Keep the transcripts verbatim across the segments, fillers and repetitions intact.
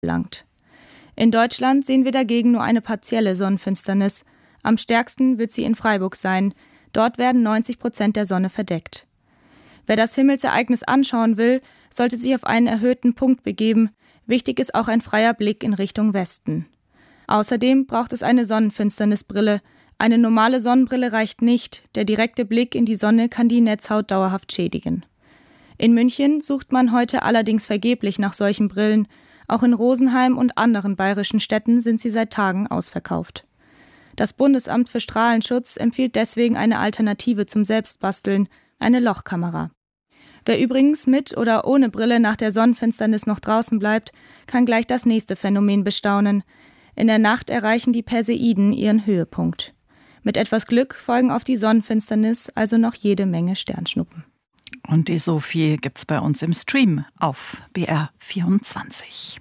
langt. In Deutschland sehen wir dagegen nur eine partielle Sonnenfinsternis. Am stärksten wird sie in Freiburg sein. Dort werden neunzig Prozent der Sonne verdeckt. Wer das Himmelsereignis anschauen will, sollte sich auf einen erhöhten Punkt begeben. Wichtig ist auch ein freier Blick in Richtung Westen. Außerdem braucht es eine Sonnenfinsternisbrille. Eine normale Sonnenbrille reicht nicht. Der direkte Blick in die Sonne kann die Netzhaut dauerhaft schädigen. In München sucht man heute allerdings vergeblich nach solchen Brillen. Auch in Rosenheim und anderen bayerischen Städten sind sie seit Tagen ausverkauft. Das Bundesamt für Strahlenschutz empfiehlt deswegen eine Alternative zum Selbstbasteln, eine Lochkamera. Wer übrigens mit oder ohne Brille nach der Sonnenfinsternis noch draußen bleibt, kann gleich das nächste Phänomen bestaunen. In der Nacht erreichen die Perseiden ihren Höhepunkt. Mit etwas Glück folgen auf die Sonnenfinsternis also noch jede Menge Sternschnuppen. Und die Sophie gibt's bei uns im Stream auf B R vierundzwanzig.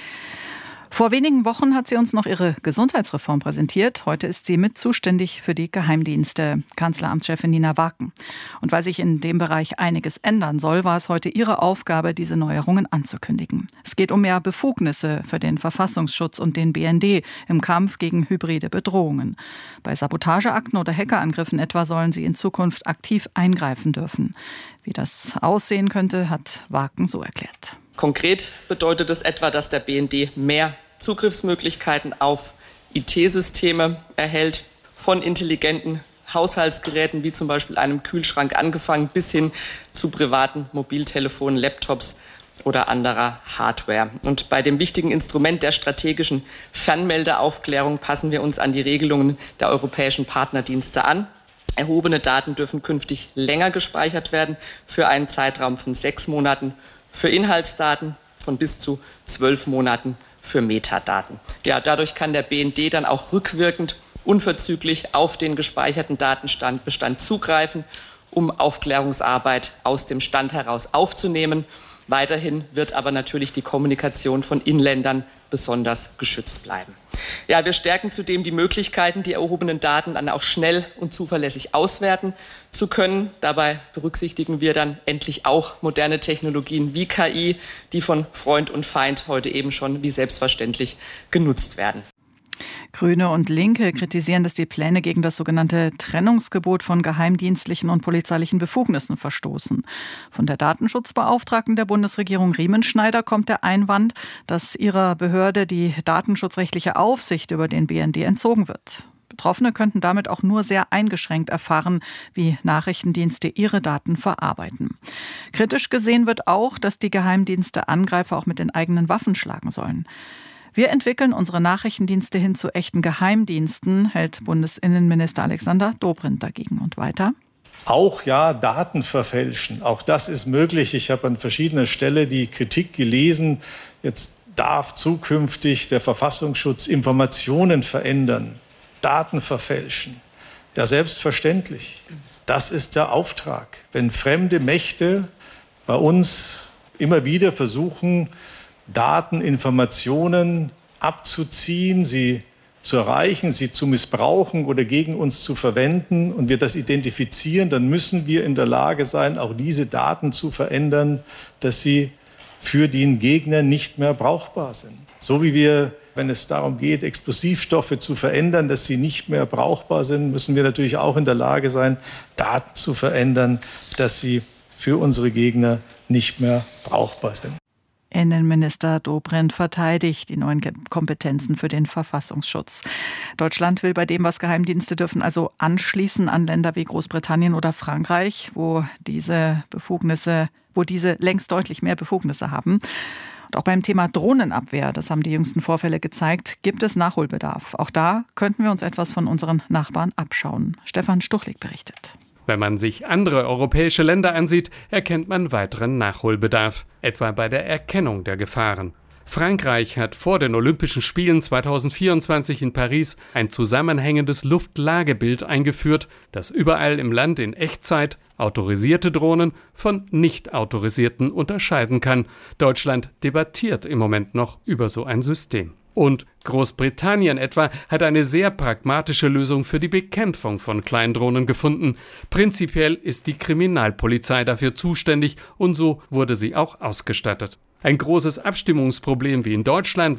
Vor wenigen Wochen hat sie uns noch ihre Gesundheitsreform präsentiert. Heute ist sie mit zuständig für die Geheimdienste, Kanzleramtschefin Nina Waken. Und weil sich in dem Bereich einiges ändern soll, war es heute ihre Aufgabe, diese Neuerungen anzukündigen. Es geht um mehr Befugnisse für den Verfassungsschutz und den B N D im Kampf gegen hybride Bedrohungen. Bei Sabotageakten oder Hackerangriffen etwa sollen sie in Zukunft aktiv eingreifen dürfen. Wie das aussehen könnte, hat Waken so erklärt. Konkret bedeutet es etwa, dass der B N D mehr Zugriffsmöglichkeiten auf I T-Systeme erhält, von intelligenten Haushaltsgeräten wie zum Beispiel einem Kühlschrank angefangen bis hin zu privaten Mobiltelefonen, Laptops oder anderer Hardware. Und bei dem wichtigen Instrument der strategischen Fernmeldeaufklärung passen wir uns an die Regelungen der europäischen Partnerdienste an. Erhobene Daten dürfen künftig länger gespeichert werden, für einen Zeitraum von sechs Monaten, für Inhaltsdaten von bis zu zwölf Monaten für Metadaten. Ja, dadurch kann der B N D dann auch rückwirkend unverzüglich auf den gespeicherten Datenbestand zugreifen, um Aufklärungsarbeit aus dem Stand heraus aufzunehmen. Weiterhin wird aber natürlich die Kommunikation von Inländern besonders geschützt bleiben. Ja, wir stärken zudem die Möglichkeiten, die erhobenen Daten dann auch schnell und zuverlässig auswerten zu können. Dabei berücksichtigen wir dann endlich auch moderne Technologien wie K I, die von Freund und Feind heute eben schon wie selbstverständlich genutzt werden. Grüne und Linke kritisieren, dass die Pläne gegen das sogenannte Trennungsgebot von geheimdienstlichen und polizeilichen Befugnissen verstoßen. Von der Datenschutzbeauftragten der Bundesregierung Riemenschneider kommt der Einwand, dass ihrer Behörde die datenschutzrechtliche Aufsicht über den B N D entzogen wird. Betroffene könnten damit auch nur sehr eingeschränkt erfahren, wie Nachrichtendienste ihre Daten verarbeiten. Kritisch gesehen wird auch, dass die Geheimdienste Angreifer auch mit den eigenen Waffen schlagen sollen. Wir entwickeln unsere Nachrichtendienste hin zu echten Geheimdiensten, hält Bundesinnenminister Alexander Dobrindt dagegen. Und weiter? Auch ja, Daten verfälschen. Auch das ist möglich. Ich habe an verschiedener Stelle die Kritik gelesen. Jetzt darf zukünftig der Verfassungsschutz Informationen verändern, Daten verfälschen. Ja, selbstverständlich. Das ist der Auftrag. Wenn fremde Mächte bei uns immer wieder versuchen, Daten, Informationen abzuziehen, sie zu erreichen, sie zu missbrauchen oder gegen uns zu verwenden und wir das identifizieren, dann müssen wir in der Lage sein, auch diese Daten zu verändern, dass sie für den Gegner nicht mehr brauchbar sind. So wie wir, wenn es darum geht, Explosivstoffe zu verändern, dass sie nicht mehr brauchbar sind, müssen wir natürlich auch in der Lage sein, Daten zu verändern, dass sie für unsere Gegner nicht mehr brauchbar sind. Innenminister Dobrindt verteidigt die neuen Kompetenzen für den Verfassungsschutz. Deutschland will bei dem, was Geheimdienste dürfen, also anschließen an Länder wie Großbritannien oder Frankreich, wo diese Befugnisse, wo diese längst deutlich mehr Befugnisse haben. Und auch beim Thema Drohnenabwehr, das haben die jüngsten Vorfälle gezeigt, gibt es Nachholbedarf. Auch da könnten wir uns etwas von unseren Nachbarn abschauen. Stefan Stuchlik berichtet. Wenn man sich andere europäische Länder ansieht, erkennt man weiteren Nachholbedarf, etwa bei der Erkennung der Gefahren. Frankreich hat vor den Olympischen Spielen zweitausendvierundzwanzig in Paris ein zusammenhängendes Luftlagebild eingeführt, das überall im Land in Echtzeit autorisierte Drohnen von nicht autorisierten unterscheiden kann. Deutschland debattiert im Moment noch über so ein System. Und Großbritannien etwa hat eine sehr pragmatische Lösung für die Bekämpfung von Kleindrohnen gefunden. Prinzipiell ist die Kriminalpolizei dafür zuständig und so wurde sie auch ausgestattet. Ein großes Abstimmungsproblem wie in Deutschland